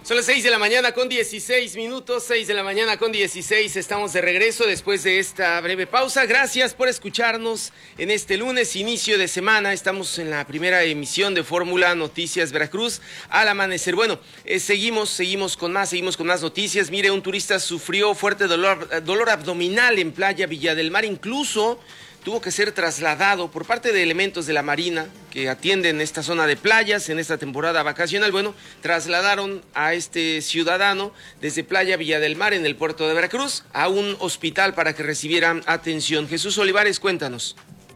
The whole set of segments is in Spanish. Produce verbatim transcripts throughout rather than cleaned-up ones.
Son las seis de la mañana con dieciséis minutos, seis de la mañana con dieciséis, estamos de regreso después de esta breve pausa. Gracias por escucharnos en este lunes, inicio de semana. Estamos en la primera emisión de Fórmula Noticias Veracruz al amanecer. Bueno, eh, seguimos, seguimos con más, seguimos con más noticias. Mire, un turista sufrió fuerte dolor, dolor abdominal en Playa Villa del Mar, incluso tuvo que ser trasladado por parte de elementos de la Marina que atienden esta zona de playas en esta temporada vacacional. Bueno, trasladaron a este ciudadano desde Playa Villa del Mar en el puerto de Veracruz a un hospital para que recibiera atención. Jesús Olivares, cuéntanos.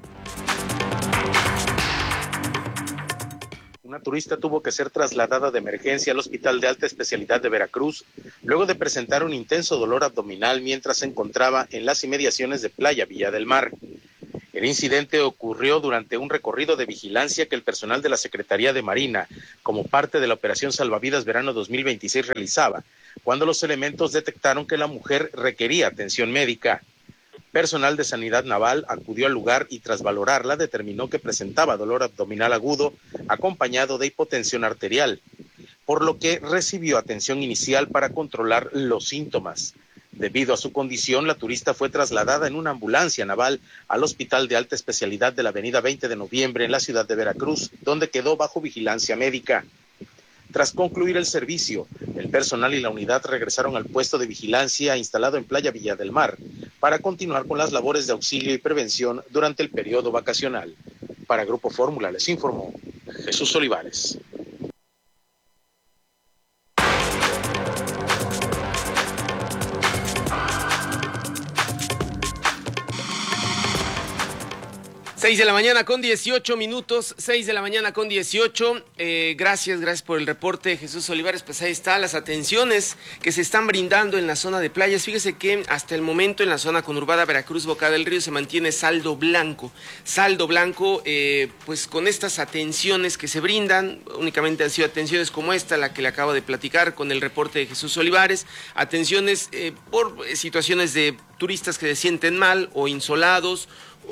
Una turista tuvo que ser trasladada de emergencia al Hospital de Alta Especialidad de Veracruz luego de presentar un intenso dolor abdominal mientras se encontraba en las inmediaciones de Playa Villa del Mar. El incidente ocurrió durante un recorrido de vigilancia que el personal de la Secretaría de Marina, como parte de la Operación Salvavidas Verano dos mil veintiséis, realizaba, cuando los elementos detectaron que la mujer requería atención médica. Personal de Sanidad Naval acudió al lugar y tras valorarla determinó que presentaba dolor abdominal agudo acompañado de hipotensión arterial, por lo que recibió atención inicial para controlar los síntomas. Debido a su condición, la turista fue trasladada en una ambulancia naval al Hospital de Alta Especialidad de la Avenida veinte de Noviembre en la ciudad de Veracruz, donde quedó bajo vigilancia médica. Tras concluir el servicio, el personal y la unidad regresaron al puesto de vigilancia instalado en Playa Villa del Mar para continuar con las labores de auxilio y prevención durante el periodo vacacional. Para Grupo Fórmula les informó Jesús Olivares. seis de la mañana con dieciocho minutos, seis de la mañana con dieciocho, eh, gracias, gracias por el reporte, Jesús Olivares. Pues ahí está, las atenciones que se están brindando en la zona de playas. Fíjese que hasta el momento en la zona conurbada Veracruz, Boca del Río, se mantiene saldo blanco, saldo blanco, eh, pues con estas atenciones que se brindan, únicamente han sido atenciones como esta, la que le acabo de platicar con el reporte de Jesús Olivares, atenciones eh, por situaciones de turistas que se sienten mal o insolados,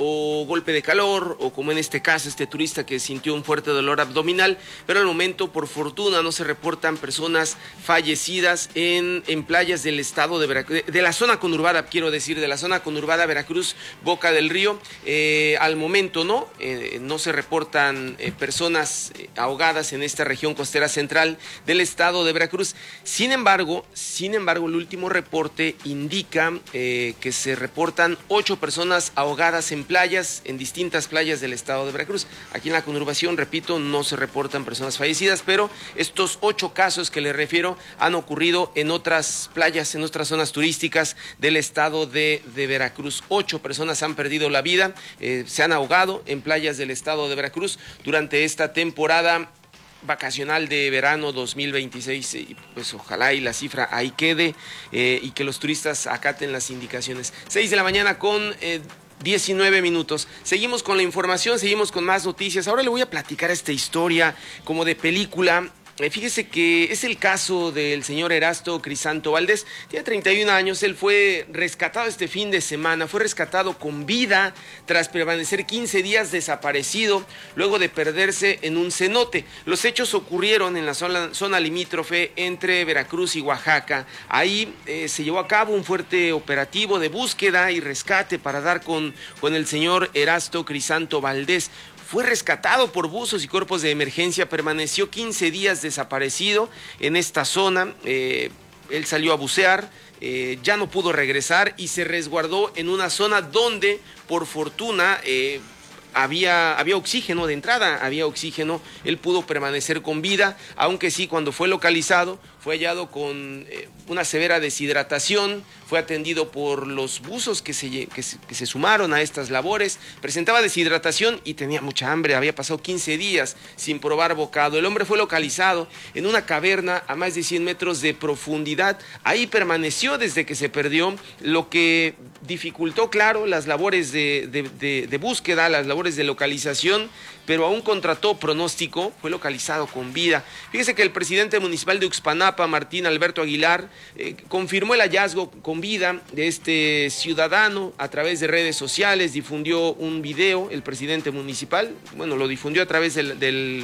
o golpe de calor, o como en este caso este turista que sintió un fuerte dolor abdominal, pero al momento por fortuna no se reportan personas fallecidas en, en playas del estado de Veracruz, de, de la zona conurbada, quiero decir, de la zona conurbada Veracruz, Boca del Río. Eh, al momento no, eh, no se reportan eh, personas eh, ahogadas en esta región costera central del estado de Veracruz. Sin embargo, sin embargo, el último reporte indica eh, que se reportan ocho personas ahogadas en playas, en distintas playas del estado de Veracruz. Aquí en la conurbación, repito, no se reportan personas fallecidas, pero estos ocho casos que les refiero han ocurrido en otras playas, en otras zonas turísticas del estado de, de Veracruz. Ocho personas han perdido la vida, eh, se han ahogado en playas del estado de Veracruz durante esta temporada vacacional de verano dos mil veintiséis, y pues ojalá y la cifra ahí quede eh, y que los turistas acaten las indicaciones. Seis de la mañana con eh, diecinueve minutos. Seguimos con la información, seguimos con más noticias. Ahora le voy a platicar esta historia como de película. Eh, fíjese que es el caso del señor Erasto Crisanto Valdés. Tiene treinta y un años, él fue rescatado este fin de semana, fue rescatado con vida tras permanecer quince días desaparecido, luego de perderse en un cenote. Los hechos ocurrieron en la zona, zona limítrofe entre Veracruz y Oaxaca. Ahí eh, se llevó a cabo un fuerte operativo de búsqueda y rescate para dar con, con el señor Erasto Crisanto Valdés. Fue rescatado por buzos y cuerpos de emergencia, permaneció quince días desaparecido en esta zona. Eh, él salió a bucear, eh, ya no pudo regresar y se resguardó en una zona donde, por fortuna, eh, Había, había oxígeno de entrada, había oxígeno, él pudo permanecer con vida, aunque sí, cuando fue localizado, fue hallado con eh, una severa deshidratación, fue atendido por los buzos que se, que, se, que se sumaron a estas labores, presentaba deshidratación y tenía mucha hambre, había pasado quince días sin probar bocado. El hombre fue localizado en una caverna a más de cien metros de profundidad, ahí permaneció desde que se perdió, lo que dificultó, claro, las labores de, de, de, de búsqueda, las labores de localización, pero aún contra todo pronóstico, fue localizado con vida. Fíjese que el presidente municipal de Uxpanapa, Martín Alberto Aguilar, eh, confirmó el hallazgo con vida de este ciudadano a través de redes sociales, difundió un video, el presidente municipal, bueno, lo difundió a través del, del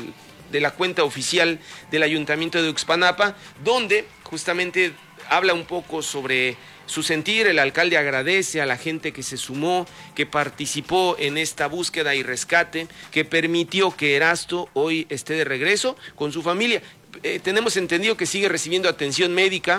de la cuenta oficial del Ayuntamiento de Uxpanapa, donde justamente habla un poco sobre su sentir. El alcalde agradece a la gente que se sumó, que participó en esta búsqueda y rescate, que permitió que Erasto hoy esté de regreso con su familia. Eh, tenemos entendido que sigue recibiendo atención médica.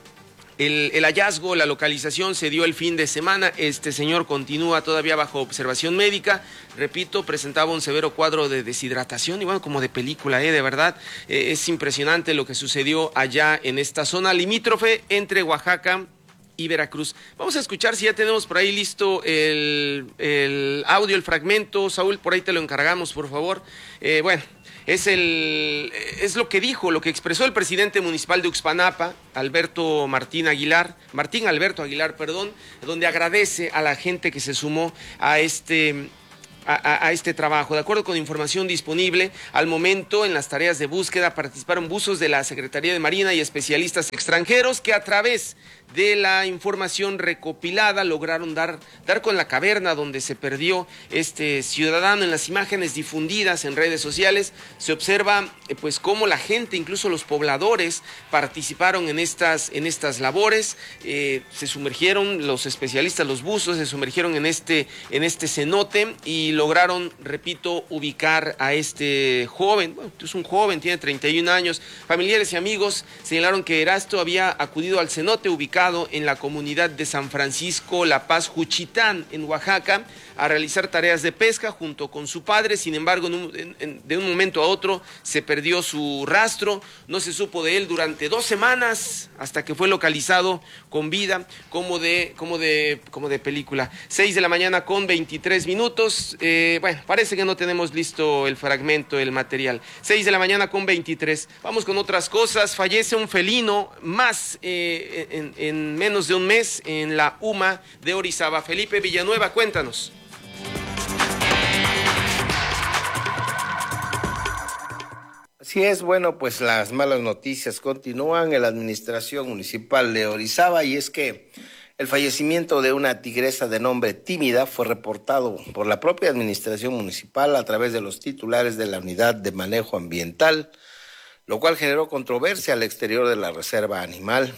El, el hallazgo, la localización se dio el fin de semana. Este señor continúa todavía bajo observación médica. Repito, presentaba un severo cuadro de deshidratación y bueno, como de película, ¿eh? De verdad, eh, es impresionante lo que sucedió allá en esta zona limítrofe entre Oaxaca y Veracruz. Vamos a escuchar si ya tenemos por ahí listo el, el audio, el fragmento. Saúl, por ahí te lo encargamos, por favor. Eh, bueno, es, el, es lo que dijo, lo que expresó el presidente municipal de Uxpanapa, Alberto Martín Aguilar, Martín Alberto Aguilar, perdón, donde agradece a la gente que se sumó a este... A, a este trabajo. De acuerdo con información disponible, al momento en las tareas de búsqueda participaron buzos de la Secretaría de Marina y especialistas extranjeros que a través de la información recopilada lograron dar, dar con la caverna donde se perdió este ciudadano. En las imágenes difundidas en redes sociales se observa eh, pues cómo la gente, incluso los pobladores, participaron en estas, en estas labores. Eh, se sumergieron los especialistas, los buzos, se sumergieron en este, en este cenote y lograron, repito, ubicar a este joven. Bueno, es un joven, tiene treinta y un años. Familiares y amigos señalaron que Erasto había acudido al cenote ubicado en la comunidad de San Francisco La Paz, Juchitán, en Oaxaca, a realizar tareas de pesca junto con su padre. Sin embargo, en un, en, de un momento a otro se perdió su rastro, no se supo de él durante dos semanas hasta que fue localizado con vida, como de, como de, como de película. Seis de la mañana con veintitrés minutos. Eh, bueno, parece que no tenemos listo el fragmento, el material. Seis de la mañana con veintitrés. Vamos con otras cosas. Fallece un felino más eh, en, en menos de un mes en la U M A de Orizaba. Felipe Villanueva, cuéntanos. Así es, bueno, pues las malas noticias continúan en la administración municipal de Orizaba, y es que el fallecimiento de una tigresa de nombre Tímida fue reportado por la propia administración municipal a través de los titulares de la unidad de manejo ambiental, lo cual generó controversia al exterior de la reserva animal.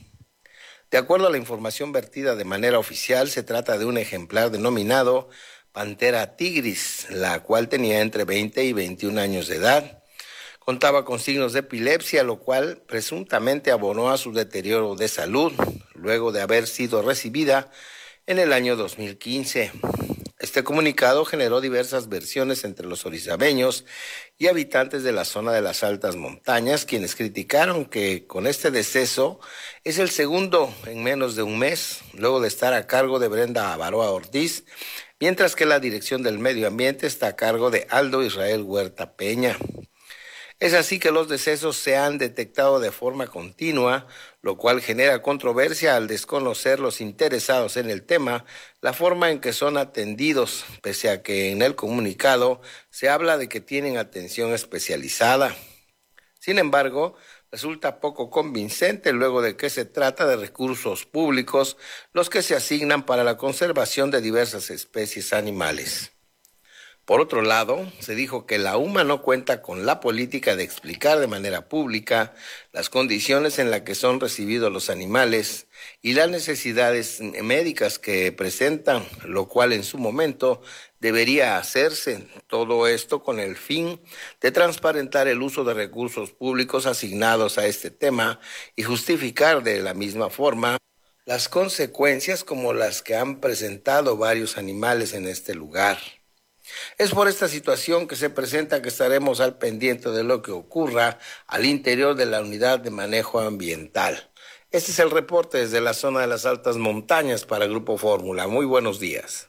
De acuerdo a la información vertida de manera oficial, se trata de un ejemplar denominado Pantera tigris, la cual tenía entre veinte y veintiún años de edad. Contaba con signos de epilepsia, lo cual presuntamente abonó a su deterioro de salud, luego de haber sido recibida en el año dos mil quince. Este comunicado generó diversas versiones entre los orizabeños y habitantes de la zona de las altas montañas, quienes criticaron que con este deceso es el segundo en menos de un mes, luego de estar a cargo de Brenda Avaroa Ortiz, mientras que la dirección del medio ambiente está a cargo de Aldo Israel Huerta Peña. Es así que los decesos se han detectado de forma continua, lo cual genera controversia al desconocer los interesados en el tema la forma en que son atendidos, pese a que en el comunicado se habla de que tienen atención especializada. Sin embargo, resulta poco convincente luego de que se trata de recursos públicos los que se asignan para la conservación de diversas especies animales. Por otro lado, se dijo que la U M A no cuenta con la política de explicar de manera pública las condiciones en las que son recibidos los animales y las necesidades médicas que presentan, lo cual en su momento debería hacerse. Todo esto con el fin de transparentar el uso de recursos públicos asignados a este tema y justificar de la misma forma las consecuencias como las que han presentado varios animales en este lugar. Es por esta situación que se presenta que estaremos al pendiente de lo que ocurra al interior de la unidad de manejo ambiental. Este es el reporte desde la zona de las altas montañas para Grupo Fórmula. Muy buenos días.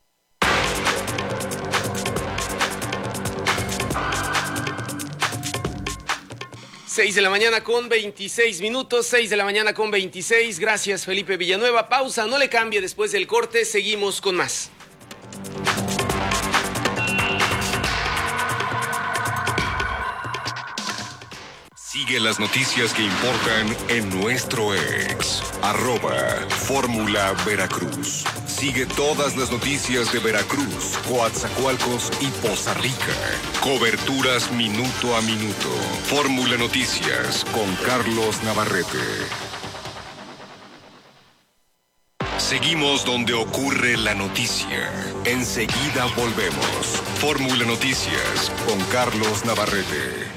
Seis de la mañana con veintiséis minutos, seis de la mañana con veintiséis. Gracias, Felipe Villanueva. Pausa, no le cambie, después del corte seguimos con más. Sigue las noticias que importan en nuestro ex, arroba Fórmula Veracruz. Sigue todas las noticias de Veracruz, Coatzacoalcos y Poza Rica. Coberturas minuto a minuto. Fórmula Noticias con Carlos Navarrete. Seguimos donde ocurre la noticia. Enseguida volvemos. Fórmula Noticias con Carlos Navarrete.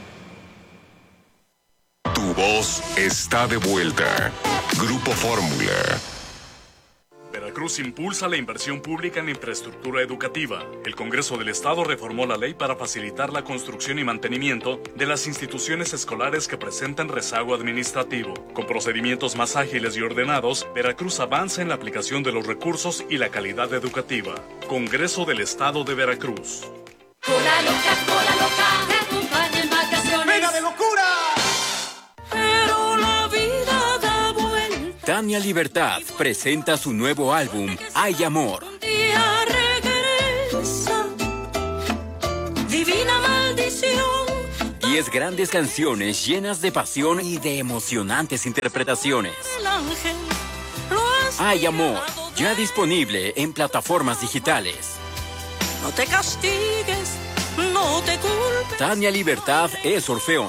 Tu voz está de vuelta. Grupo Fórmula. Veracruz impulsa la inversión pública en infraestructura educativa. El Congreso del Estado reformó la ley para facilitar la construcción y mantenimiento de las instituciones escolares que presentan rezago administrativo. Con procedimientos más ágiles y ordenados, Veracruz avanza en la aplicación de los recursos y la calidad educativa. Congreso del Estado de Veracruz. Cola loca, cola loca, te acompaña en vacaciones. ¡Venga de locura! Pero la vida da vuelta. Tania Libertad presenta su nuevo álbum, Hay Amor. Un día regresa, divina maldición. Diez grandes canciones llenas de pasión y de emocionantes interpretaciones. El ángel lo has Hay Amor, ya disponible en plataformas digitales. No te castigues, no te culpes. Tania Libertad es Orfeón.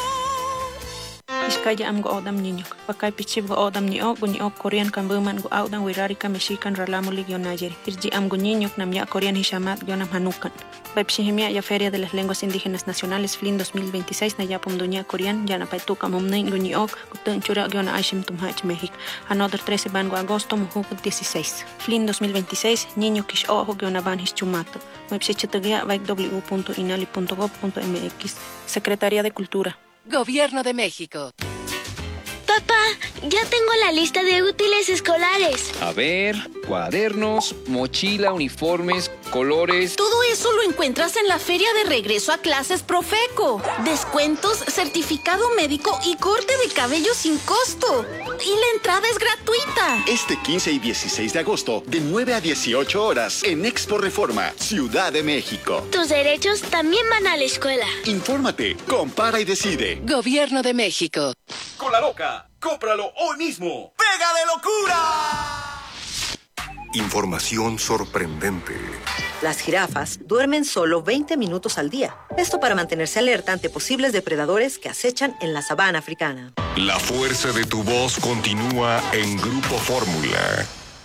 Iskaya am go odam niñok. Pakay pichib go odam niok, go niok Korean kan buman go audan wirari ka mexican ralamulig yon ayer. Irji am go niñok nam ya Korean hishamat yonam hanukan. Pepsihimia ya Feria de las Lenguas Indígenas Nacionales F L I N dos mil veintiséis na yapum dunya Korean yana paituka mumnain go niok, gutun chura yon aishim tumhach México. Another trece ban go agosto mujuk dieciséis. F L I N dos mil veintiséis niño kish ojo yon van his chumato. Website vaik w punto inali punto gov punto m x. Secretaría de Cultura. Gobierno de México. Papá, ya tengo la lista de útiles escolares. A ver, cuadernos, mochila, uniformes, colores. Todo eso lo encuentras en la Feria de Regreso a Clases Profeco. Descuentos, certificado médico y corte de cabello sin costo. Y la entrada es gratuita. Este quince y dieciséis de agosto, de nueve a dieciocho horas, en Expo Reforma, Ciudad de México. Tus derechos también van a la escuela. Infórmate, compara y decide. Gobierno de México. Cola loca, cómpralo hoy mismo. ¡Pega de locura! Información sorprendente. Las jirafas duermen solo veinte minutos al día. Esto para mantenerse alerta ante posibles depredadores que acechan en la sabana africana. La fuerza de tu voz continúa en Grupo Fórmula.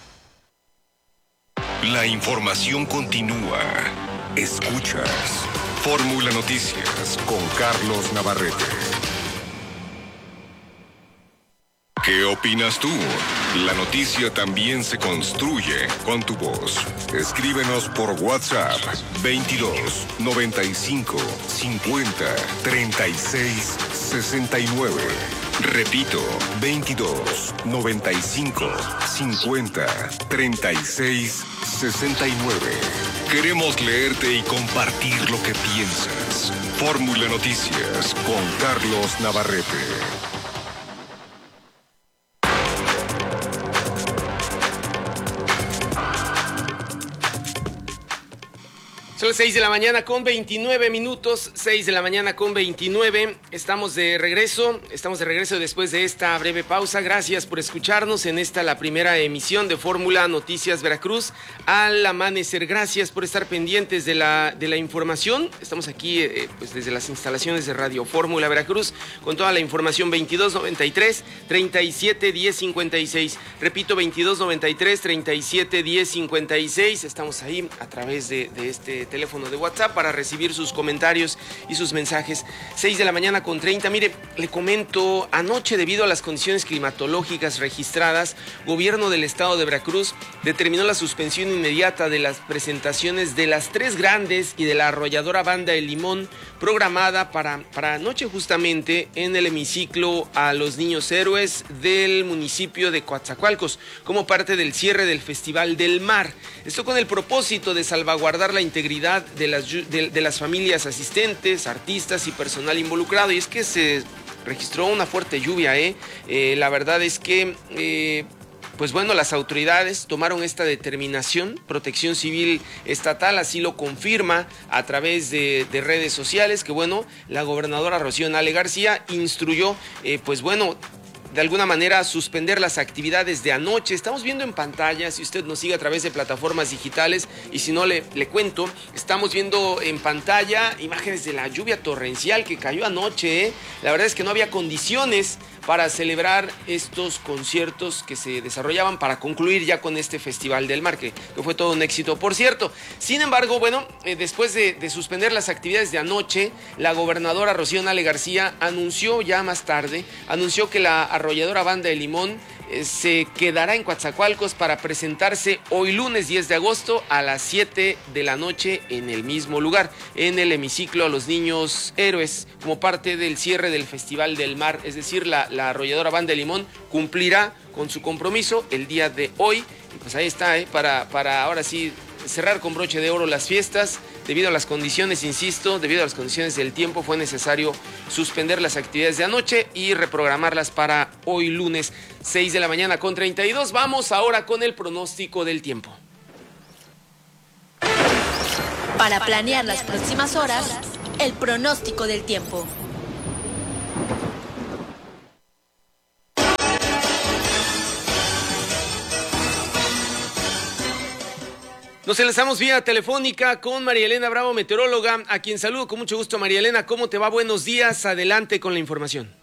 La información continúa. Escuchas Fórmula Noticias con Carlos Navarrete. ¿Qué opinas tú? La noticia también se construye con tu voz. Escríbenos por WhatsApp veintidós, noventa y cinco, cincuenta, treinta y seis, sesenta y nueve. Repito, veintidós, noventa y cinco, cincuenta, treinta y seis, sesenta y nueve. Queremos leerte y compartir lo que piensas. Fórmula Noticias con Carlos Navarrete. Son las seis de la mañana con veintinueve minutos, seis de la mañana con veintinueve. Estamos de regreso, estamos de regreso después de esta breve pausa. Gracias por escucharnos en esta, la primera emisión de Fórmula Noticias Veracruz al amanecer. Gracias por estar pendientes de la, de la información. Estamos aquí eh, pues desde las instalaciones de Radio Fórmula Veracruz con toda la información. Veintidós, noventa y tres, treinta y siete, diez, cincuenta y seis. Repito, veintidós, noventa y tres, treinta y siete, diez, cincuenta y seis. Estamos ahí a través de, de este teléfono de WhatsApp para recibir sus comentarios y sus mensajes. seis de la mañana con treinta. Mire, le comento, anoche debido a las condiciones climatológicas registradas, Gobierno del Estado de Veracruz determinó la suspensión inmediata de las presentaciones de las tres grandes y de la arrolladora Banda El Limón, programada para, para anoche justamente en el hemiciclo a los Niños Héroes del municipio de Coatzacoalcos, como parte del cierre del Festival del Mar. Esto con el propósito de salvaguardar la integridad de las, de, de las familias asistentes, artistas y personal involucrado. Y es que se registró una fuerte lluvia, ¿eh? Eh, la verdad es que... Eh, Pues bueno, las autoridades tomaron esta determinación. Protección Civil Estatal así lo confirma a través de, de redes sociales, que bueno, la gobernadora Rocío Nale García instruyó, eh, pues bueno, de alguna manera suspender las actividades de anoche. Estamos viendo en pantalla, si usted nos sigue a través de plataformas digitales, y si no le, le cuento, estamos viendo en pantalla imágenes de la lluvia torrencial que cayó anoche, ¿eh? La verdad es que no había condiciones para celebrar estos conciertos que se desarrollaban para concluir ya con este Festival del Mar, que, que fue todo un éxito, por cierto. Sin embargo, bueno, eh, después de, de suspender las actividades de anoche, la gobernadora Rocío Nale García anunció ya más tarde, anunció que la arrolladora Banda de Limón eh, se quedará en Coatzacoalcos para presentarse hoy lunes diez de agosto a las siete de la noche en el mismo lugar, en el hemiciclo a los Niños Héroes, como parte del cierre del Festival del Mar. Es decir, la, la arrolladora Banda de Limón cumplirá con su compromiso el día de hoy. Y pues ahí está, ¿eh? para, para ahora sí cerrar con broche de oro las fiestas. Debido a las condiciones, insisto, debido a las condiciones del tiempo, fue necesario suspender las actividades de anoche y reprogramarlas para hoy lunes, seis de la mañana con treinta y dos. Vamos ahora con el pronóstico del tiempo. Para planear las próximas horas, el pronóstico del tiempo. Nos enlazamos vía telefónica con María Elena Bravo, meteoróloga, a quien saludo con mucho gusto. María Elena, ¿cómo te va? Buenos días, adelante con la información.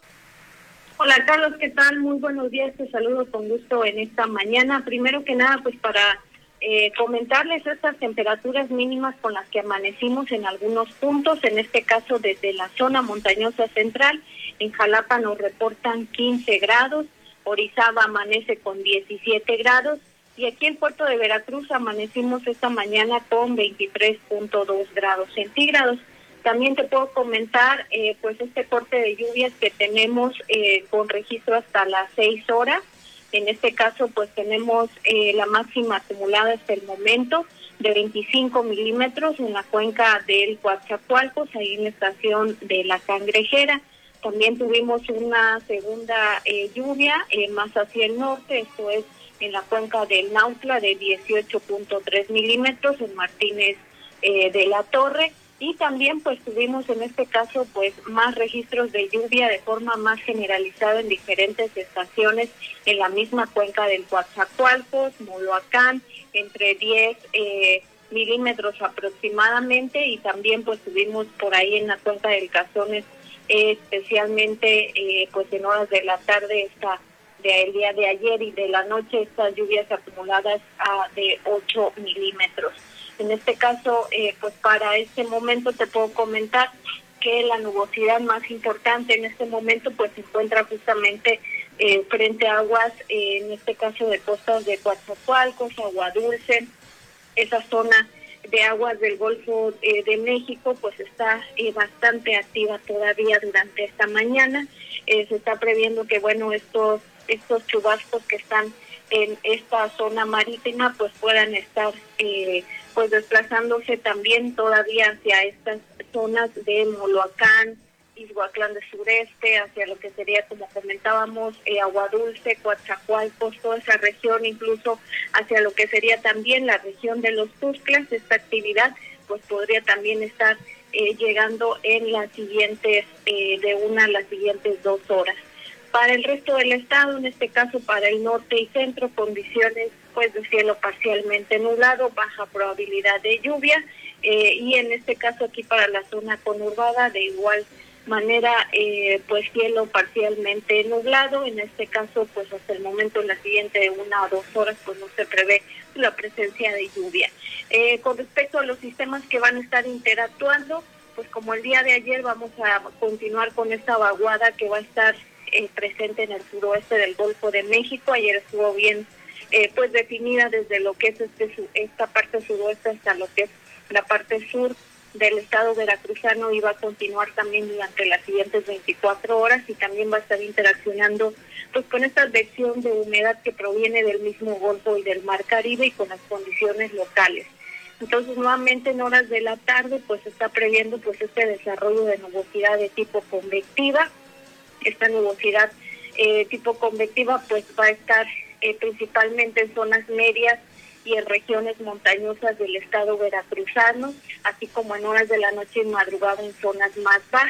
Hola Carlos, ¿qué tal? Muy buenos días, te saludo con gusto en esta mañana. Primero que nada, pues para eh, comentarles estas temperaturas mínimas con las que amanecimos en algunos puntos, en este caso desde la zona montañosa central. En Jalapa nos reportan quince grados, Orizaba amanece con diecisiete grados, y aquí en Puerto de Veracruz amanecimos esta mañana con veintitrés punto dos grados centígrados. También te puedo comentar eh, pues este corte de lluvias que tenemos eh, con registro hasta las seis horas. En este caso pues tenemos eh, la máxima acumulada hasta el momento de veinticinco milímetros en la cuenca del Coatzacoalcos, ahí en la estación de La Cangrejera. También tuvimos una segunda eh, lluvia eh, más hacia el norte, esto es en la cuenca del Nautla de dieciocho punto tres milímetros en Martínez eh, de la Torre, y también pues tuvimos en este caso pues más registros de lluvia de forma más generalizada en diferentes estaciones en la misma cuenca del Coatzacoalcos, Moloacán, entre diez eh, milímetros aproximadamente, y también pues tuvimos por ahí en la cuenca del Cazones eh, especialmente eh, pues en horas de la tarde esta del día de ayer y de la noche estas lluvias acumuladas a de ocho milímetros. En este caso, eh, pues para este momento te puedo comentar que la nubosidad más importante en este momento pues se encuentra justamente eh, frente a aguas, eh, en este caso de costas de Coatzacoalcos, Agua Dulce, esa zona de aguas del Golfo eh, de México pues está eh, bastante activa todavía durante esta mañana. Eh, se está previendo que bueno estos estos chubascos que están en esta zona marítima pues puedan estar eh, pues desplazándose también todavía hacia estas zonas de Moloacán, Izhuaclán de Sureste, hacia lo que sería, como comentábamos, eh, Agua Dulce, Coatzacoalcos, toda esa región, incluso hacia lo que sería también la región de los Tuxtlas. Esta actividad pues podría también estar eh, llegando en las siguientes, eh, de una a las siguientes dos horas. Para el resto del estado, en este caso para el norte y centro, condiciones pues de cielo parcialmente nublado, baja probabilidad de lluvia, eh, y en este caso aquí para la zona conurbada de igual manera eh, pues cielo parcialmente nublado. En este caso pues hasta el momento en la siguiente una o dos horas pues no se prevé la presencia de lluvia. Eh, con respecto a los sistemas que van a estar interactuando, pues como el día de ayer vamos a continuar con esta vaguada que va a estar Eh, presente en el suroeste del Golfo de México. Ayer estuvo bien eh, pues definida desde lo que es este esta parte suroeste hasta lo que es la parte sur del estado veracruzano, y va a continuar también durante las siguientes veinticuatro horas, y también va a estar interaccionando pues con esta advección de humedad que proviene del mismo Golfo y del Mar Caribe y con las condiciones locales. Entonces nuevamente en horas de la tarde pues se está previendo pues este desarrollo de nubosidad de tipo convectiva. Esta nubosidad eh, tipo convectiva pues va a estar eh, principalmente en zonas medias y en regiones montañosas del estado veracruzano, así como en horas de la noche y madrugada en zonas más bajas.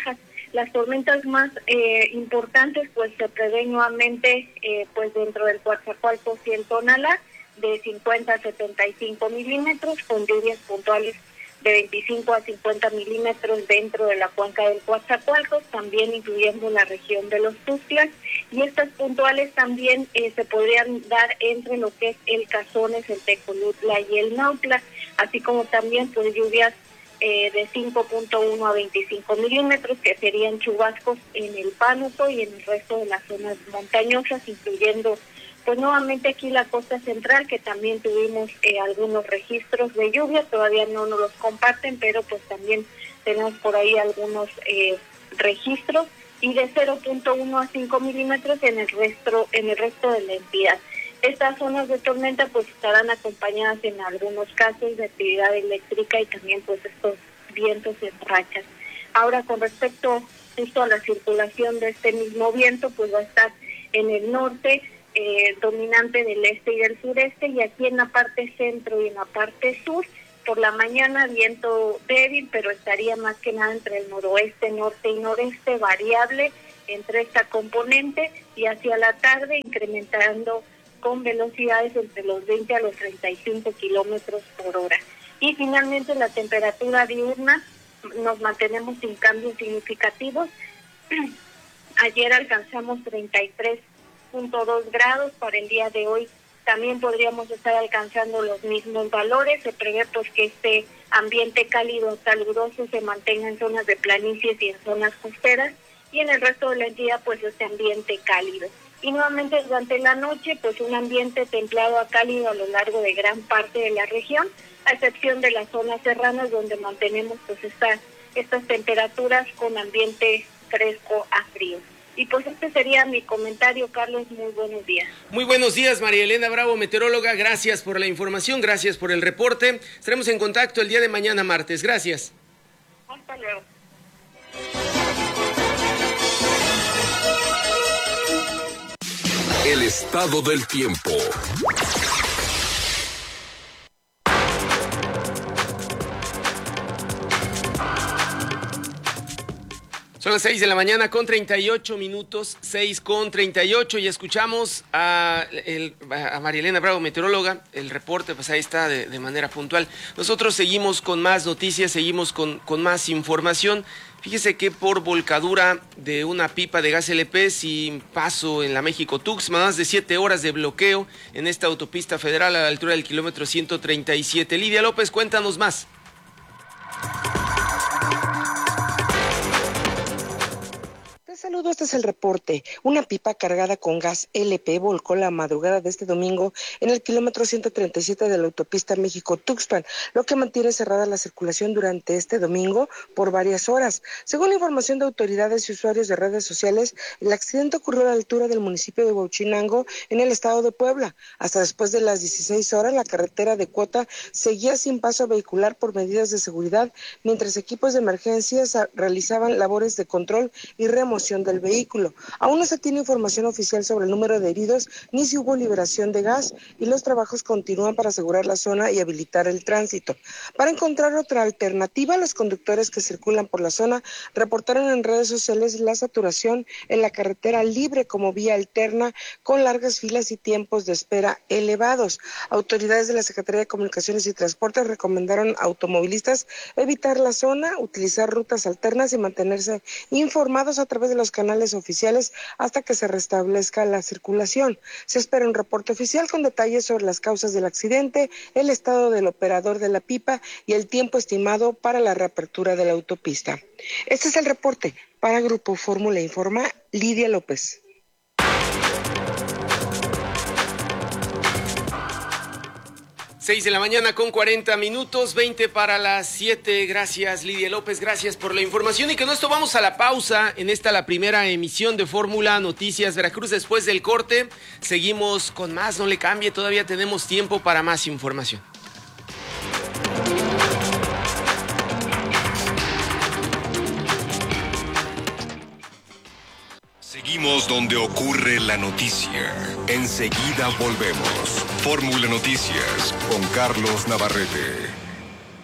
Las tormentas más eh, importantes pues se prevén nuevamente eh, pues dentro del Coatzacoalcos y el Tonalá de cincuenta a setenta y cinco milímetros, con lluvias puntuales de veinticinco a cincuenta milímetros dentro de la cuenca del Coatzacoalcos, también incluyendo la región de los Tuxtlas, y estas puntuales también eh, se podrían dar entre lo que es el Cazones, el Tecolutla y el Nautla, así como también pues lluvias Eh, de cinco punto uno a veinticinco milímetros, que serían chubascos en el Pánuco y en el resto de las zonas montañosas, incluyendo pues nuevamente aquí la costa central, que también tuvimos eh, algunos registros de lluvia, todavía no nos los comparten, pero pues también tenemos por ahí algunos eh, registros, y de cero punto uno a cinco milímetros en el resto, en el resto de la entidad. Estas zonas de tormenta pues estarán acompañadas en algunos casos de actividad eléctrica y también pues estos vientos en rachas. Ahora, con respecto justo a la circulación de este mismo viento, pues va a estar en el norte, eh, dominante del este y del sureste, y aquí en la parte centro y en la parte sur, por la mañana viento débil, pero estaría más que nada entre el noroeste, norte y noreste, variable entre esta componente, y hacia la tarde incrementando con velocidades entre los veinte a los treinta y cinco kilómetros por hora. Y finalmente la temperatura diurna, nos mantenemos sin cambios significativos. Ayer alcanzamos treinta y tres punto dos grados, para el día de hoy también podríamos estar alcanzando los mismos valores. Se prevé pues que este ambiente cálido, caluroso, se mantenga en zonas de planicies y en zonas costeras, y en el resto de la entidad pues este ambiente cálido. Y nuevamente durante la noche, pues un ambiente templado a cálido a lo largo de gran parte de la región, a excepción de las zonas serranas donde mantenemos pues esta, estas temperaturas con ambiente fresco a frío. Y pues este sería mi comentario, Carlos. Muy buenos días. Muy buenos días, María Elena Bravo, meteoróloga. Gracias por la información, gracias por el reporte. Estaremos en contacto el día de mañana martes. Gracias. Hasta luego. El estado del tiempo. Son las seis de la mañana con treinta y ocho minutos, seis con treinta y ocho, y escuchamos a, el, a María Elena Bravo, meteoróloga. El reporte pues ahí está de, de manera puntual. Nosotros seguimos con más noticias, seguimos con, con más información. Fíjese que por volcadura de una pipa de gas L P sin paso en la México-Tuxtla, más de siete horas de bloqueo en esta autopista federal a la altura del kilómetro ciento treinta y siete. Lidia López, cuéntanos más. Saludos, este es el reporte. Una pipa cargada con gas L P volcó la madrugada de este domingo en el kilómetro ciento treinta y siete de la autopista México-Tuxpan, lo que mantiene cerrada la circulación durante este domingo por varias horas. Según la información de autoridades y usuarios de redes sociales, el accidente ocurrió a la altura del municipio de Huauchinango, en el estado de Puebla. Hasta después de las dieciséis horas, la carretera de Cuota seguía sin paso vehicular por medidas de seguridad, mientras equipos de emergencias realizaban labores de control y remoción del vehículo. Aún no se tiene información oficial sobre el número de heridos ni si hubo liberación de gas, y los trabajos continúan para asegurar la zona y habilitar el tránsito. Para encontrar otra alternativa, los conductores que circulan por la zona reportaron en redes sociales la saturación en la carretera libre como vía alterna, con largas filas y tiempos de espera elevados. Autoridades de la Secretaría de Comunicaciones y Transportes recomendaron a automovilistas evitar la zona, utilizar rutas alternas y mantenerse informados a través de los canales oficiales hasta que se restablezca la circulación. Se espera un reporte oficial con detalles sobre las causas del accidente, el estado del operador de la pipa y el tiempo estimado para la reapertura de la autopista. Este es el reporte. Para Grupo Fórmula Informa, Lidia López. seis de la mañana con cuarenta minutos, veinte para las siete. Gracias, Lidia López, gracias por la información. Y con esto vamos a la pausa en esta la primera emisión de Fórmula Noticias Veracruz. Después del corte, seguimos con más, no le cambie, todavía tenemos tiempo para más información. Seguimos donde ocurre la noticia. Enseguida volvemos. Fórmula Noticias con Carlos Navarrete.